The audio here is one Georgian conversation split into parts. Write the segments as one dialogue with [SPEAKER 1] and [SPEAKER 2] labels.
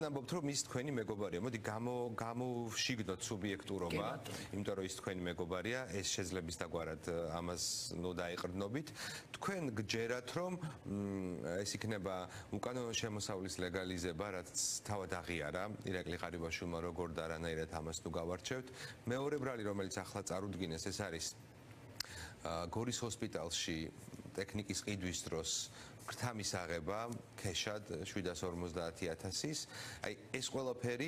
[SPEAKER 1] ამბობთ რომ ის თქვენი მეგობარია. მოდი გამოვშიგნოთ სუბიექტურობა, იმიტომ რომ ის თქვენი მეგობარია, ეს შეძლებს დაგვარად ამას დაიყრდნობით. თქვენ გჯერათ რომ ეს იქნება უკანონო შემოსავლის ლეგალიზება, რაც თავად აღიარა ირაკლი ყარიბაშვილმა როგორ და რანაირად ამას თუ გავარჩევთ. მეორე ბრალი რომელიც ახლა წარუდგინეს ეს არის გორის ჰოსპიტალში ტექნიკის ყიდვის დროს გრთამის აღება ქეშად 750.000-ის. აი ეს ყველაფერი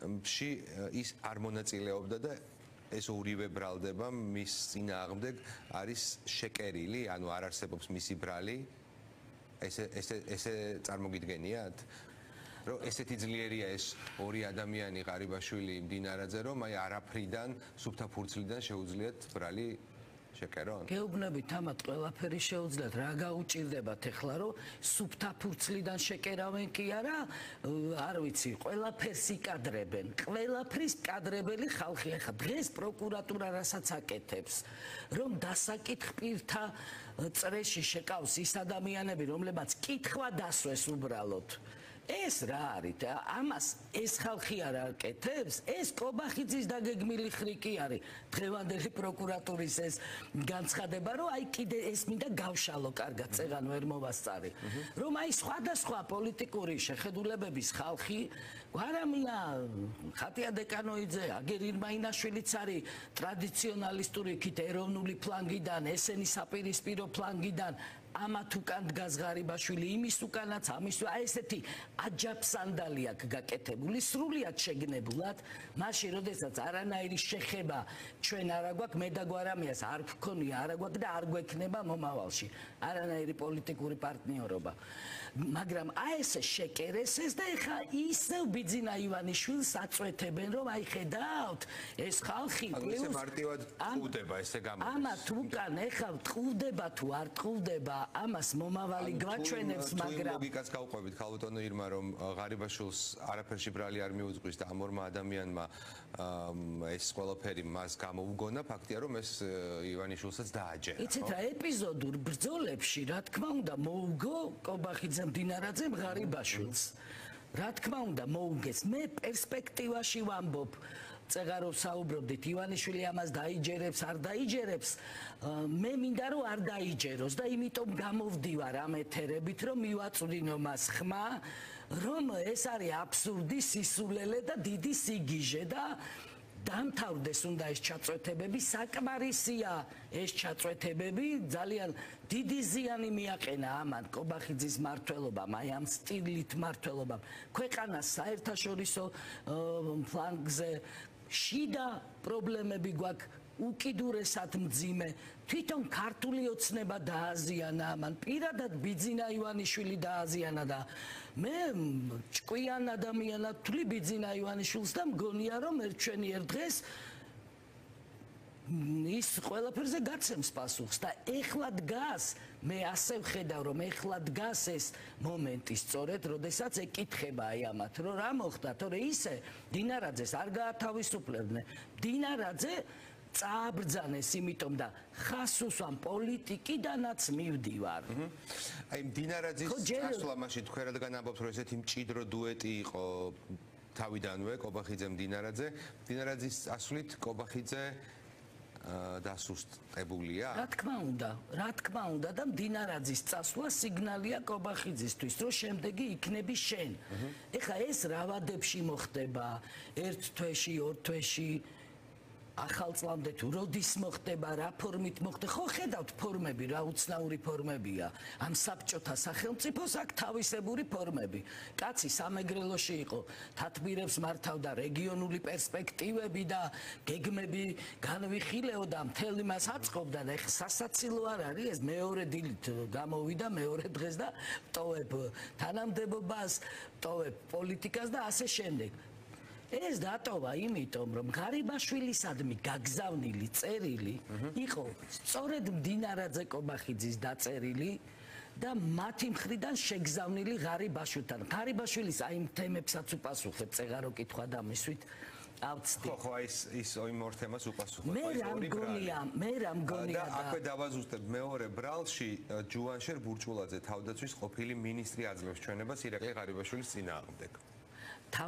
[SPEAKER 1] ის არ მონაწილეობდა და ეს ორივე ბრალდება მის წინააღმდეგ არის შეკერილი, ანუ არ არსებობს მისი ბრალი. ესე წარმოგიდგენიათ? რომ ესეთი ძლიერია ეს ორი ადამიანი ყარიბაშვილი მდინარაძე რომ აი არაფრიდან სუფთა ფურცლიდან შეუძლიათ ბრალი შეკერონ?
[SPEAKER 2] გეუბნებით ამათ ყველაფერი შეუძლიათ, რა გაუჭირდებათ ეხლა რომ სუფთა ფურცლიდან შეკერავენ კი არა, არ ვიცი, ყველაფერს იკადრებენ. ყველაფრის კადრებელი ხალხი ახლა დღეს პროკურატურა რასაც აკეთებს, რომ დასაკითხ პირთა წრეში შეკავს ის ადამიანები, რომლებაც კითხვა დასვეს უბრალოდ. ეს რა არის? ამას ეს ხალხი არ აკეთებს? ეს კობახიძის დაგეგმილი ხრიკი არის. დღევანდელი პროკურატურის ეს განცხადება, რომ აი კიდე ეს მინდა გავშალო, კარგად, წეღან ვერ მოვასწარი. რომ აი სხვადასხვა პოლიტიკური შეხედულებების ხალხი, ვარამინა ხატია დეკანოიძე, აგერ ირმაინაშვილიც არის ტრადიციონალისტური იქით ეროვნული ფლანგიდან, ესენი საპირისპირო ფლანგიდან ამათ უკან დგას ღარიბაშვილი, იმის უკანაც, ამის აი ესეთი აჯაფსანდალი აქვს გაკეთებული, სრულიად შეგნებულად, მაშინ როდესაც არანაირი შეხება ჩვენ არ აგვაქვს, მე და გვარამიას არ გქონია, არ აგვაქვს და არ გვექნება მომავალში არანაირი პოლიტიკური პარტნიორობა. მაგრამ აი ესე შეკერესეს და ეხა ისევ ბიძინა ივანიშვილს აწვეთებენ, რომ აი ხედავთ, ეს ხალხი
[SPEAKER 1] ეს მარტივად ტყუდება, ესე გამოდის.
[SPEAKER 2] ამათ უკან ეხა ტყუდება თუ არ ტყუდება ამას მომავალი გვაჩვენებს, მაგრამ
[SPEAKER 1] ლოგიკას გავყვებით ხალბატონო ირმა რომ ღარიბაშვილს არაფერში ბრალი არ მიუძღვის და ამ ორმა ადამიანმა ეს ყველაფერი მას გამოუგონა, ფაქტია რომ ეს ივანიშვილსაც დააჯერა.
[SPEAKER 2] იცით რა ეპიზოდურ ბრძოლებში რა თქმა უნდა მოუგო კობახიძემ დინარაძემ ღარიბაშვილს. რა თქმა უნდა მოუგეს. მე პერსპექტივაში ვამბობ წეღარო საუბრობდით ივანიშვილი ამას დაიჯერებს არ დაიჯერებს მე მინდა რომ არ დაიჯეროს და იმიტომ გამოვდივარ ამ ეთერებით რომ მივაწვდინო მას ხმა რომ ეს არის აბსურდი სისულელე და დიდი სიგიჟე და დამთავრდეს უნდა ეს ჩაწვეთებები საკმარისია ეს ჩაწვეთებები ძალიან დიდი ზიანი მიაყენა ამან კობახიძის მმართველობამ აი ამ სტილით მმართველობამ ქვეყანას საერთაშორისო ფლანგზე შიდა პრობლემები გვაქვს უკიდურესად მძიმე თვითონ ქართული ოცნება დააზიანა ამან პირადად ბიძინა ივანიშვილი დააზიანა და მე ჭკვიან ადამიანად ვთვლი ბიძინა ივანიშვილს და მგონია რომ ჩვენი ერთ დღეს ის ყველაფერზე გაცემს პასუხს და ეხლა დგას მე ასე ვხედავ რომ ეხლა დგას ეს მომენტი სწორედ როდესაც ეკითხება აი ამათ რომ რა მოხდა თორე ისე დინარაძეს არ გაათავისუფლებდნენ დინარაძე წააბრძანეს იმიტომ და ხასუსვამ პოლიტიკიდანაც მივდივარ.
[SPEAKER 1] აი დინარაძის წასვლა მაშინ თქვენ რადგან ამბობთ რომ ესეთი მჭიდრო დუეტი იყო თავიდანვე კობახიძემ დინარაძე დინარაძის წასვლით კობახიძე დასუსტებულია?
[SPEAKER 2] რა თქმა უნდა და დინარაძის წასვლა სიგნალია კობახიძისთვის რომ შემდეგი იქნები შენ. ეხლა ეს რავადებში მოხდება ერთ თვეში, ორ თვეში ახალ წლამდე თუ როდის მოხდება, რა ფორმით მოხდება, ხო ხედავთ ფორმები, რა უცნაური ფორმებია. ამ საბჭოთა სახელმწიფოს აქვს თავისებური ფორმები. კაცი სამეგრელოში იყო, თათბირებს მართავდა რეგიონული პერსპექტივები და გეგმები განვიხილეოდა, მთელი მას აწყობდა და ეხლა სასაცილო არ არის ეს მეორე დილით გამოვიდა მეორე დღეს და ტოვებ თანამდებობას, ტოვებ პოლიტიკას და ასე შემდეგ. ეს დატოვა იმიტომ რომ ღარიბაშვილისადმი გაგზავნილი წერილი იყო სწორედ მდინარაძე კობახიძის დაწერილი და მათი მხრიდან შეგზავნილი ღარიბაშვილთან. ღარიბაშვილის აი იმ თემებსაც უპასუხებ წეღარო კითხვა დამისვით ავწდი.
[SPEAKER 1] ხო ის იმ ორ თემას უპასუხებ.
[SPEAKER 2] მე რა მგონია
[SPEAKER 1] და აქვე დავაზუსტებ მეორე ბრალში ჯუანშერ ბურჭულაძე თავდაცვის ყოფილი მინისტრი აძლევს ჩვენებას ირაკლი ღარიბაშვილის წინააღმდეგ.